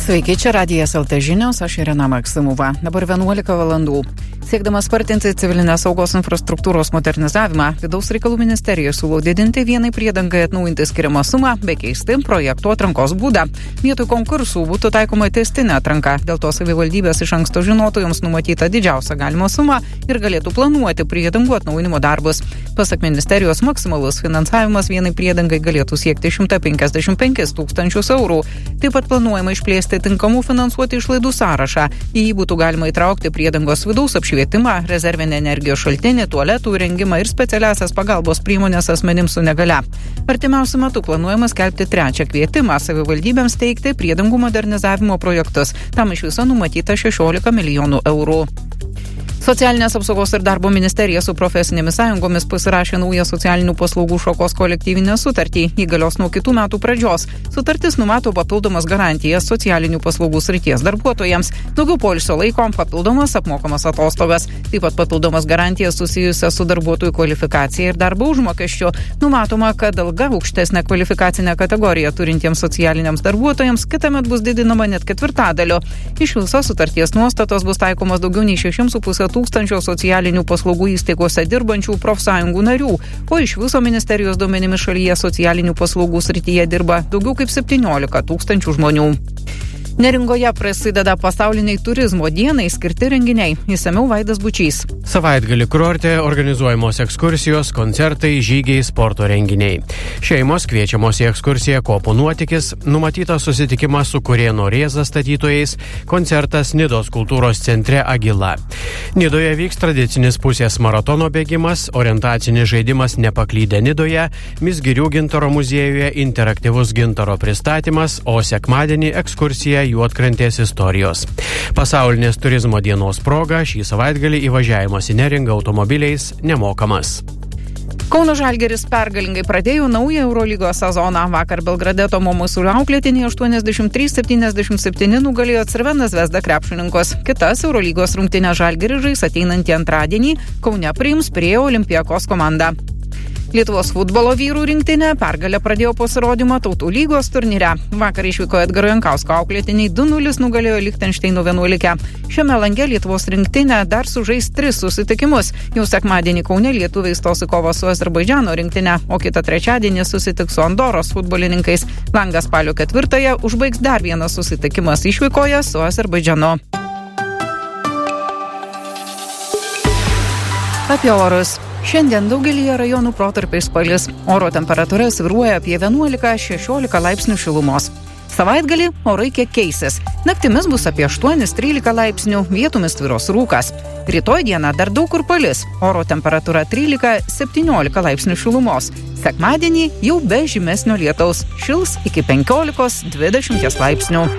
Sveiki, čia Radijas LT žinios, aš Irena Maksimova. Dabar 11 valandų. Siekdamas spartinti civilinės saugos infrastruktūros modernizavimą, Vidaus reikalų ministerija siūlo didinti vienai priedangai atnaujinti skiriamą sumą, bei keisti projektų atrankos būdą. Vietoj konkursų būtų taikoma tęstinė atranka, dėl to savivaldybės iš anksto žinotų joms numatyta didžiausia galima suma ir galėtų planuoti priedangų atnaujinimo darbus. Pasak ministerijos, maksimalus finansavimas vienai priedangai galėtų siekti 155 tūkstančius eurų. Taip pat planuojama išplėsti tinkamų finansuoti išlaidų sąrašą. Į jį būtų galima įtraukti priedangos vidaus apšvietimą, rezervinę energijos šaltinį, tualetų įrengimą ir specialiasias pagalbos priemonės asmenims su negalia. Artimiausiu metu planuojama skelbti trečią kvietimą savivaldybėms teikti priedangų modernizavimo projektus. Tam iš viso numatyta 16 milijonų eurų. Socialinės apsaugos ir darbo ministerija su profesinėmis sąjungomis pasirašė naują socialinių paslaugų šakos kolektyvinę sutartį. Ji galios nuo kitų metų pradžios. Sutartis numato papildomas garantijas socialinių paslaugų srities darbuotojams, daugiau poilsio laiko, papildomas apmokamas atostogas, taip pat papildomas garantijas susijusias su darbuotojų kvalifikacija ir darbo užmokesčiu. Numatoma, kad alga aukštesnę kvalifikacinę kategoriją turintiems socialiniams darbuotojams kitąmet bus didinama net ketvirtadaliu. Iš viso sutarties nuostatos bus taikomos daugiau nei 6,5 tūkstančio socialinių paslaugų įstaigose dirbančių profsąjungų narių, o iš viso ministerijos duomenimis šalyje socialinių paslaugų srityje dirba daugiau kaip 17 tūkstančių žmonių. Neringoje prasideda pasauliniai turizmo dienai skirti renginiai. Išsamiau Vaidas Bučys. Savaitgalį kurorte organizuojamos ekskursijos, koncertai, žygiai, sporto renginiai. Šeimos kviečiamos į ekskursiją Kopų nuotykis, numatytas susitikimas su Kurėno Rėza statytojais, koncertas Nidos kultūros centre Agila. Nidoje vyks tradicinis pusės maratono bėgimas, orientacinis žaidimas Nepaklydę Nidoje, Mizgirių gintaro muziejuje interaktyvus gintaro pristatymas, o sekmadienį ekskursija Juodkrantės istorijos. Pasaulinės turizmo dienos proga šį savaitgalį įvažiavimas į Neringą automobiliais nemokamas. Kauno Žalgiris pergalingai pradėjo naują Eurolygos sezoną. Vakar Belgrade Tomo Masiulio auklėtiniai 83-77 nugalėjo Crvena Zvezda krepšininkus. Kitas Eurolygos rungtynės Žalgiris žais ateinantį antradienį. Kaune priims Pirėjo Olympiakos komandą. Lietuvos futbolo vyrų rinktinė pergalę pradėjo pasirodymą Tautų lygos turnyre. Vakar išvyko Edgaro Jankausko auklėtiniai 2-0 nugalėjo Lichtenšteino 11. Šiame lange Lietuvos rinktinė dar sužais 3 susitikimus. Jau sekmadienį Kaune lietuviai stos į kovą su Azerbaidžano rinktinė, o kitą trečiadienį susitiks su Andoros futbolininkais. Langas spalio 4 užbaigs dar vienas susitikimas išvykoje su Azerbaidžanu. Apie orus. Šiandien daugelyje rajonų protarpiais palis. Oro temperatūra svyruoja apie 11-16 laipsnių šilumos. Savaitgalį orai kiek keisis. Naktimis bus apie 8-13 laipsnių, vietomis tvyros rūkas. Rytoj dieną dar daug kur palis. Oro temperatūra 13-17 laipsnių šilumos. Sekmadienį jau be žymesnio lietaus. Šils iki 15-20 laipsnių.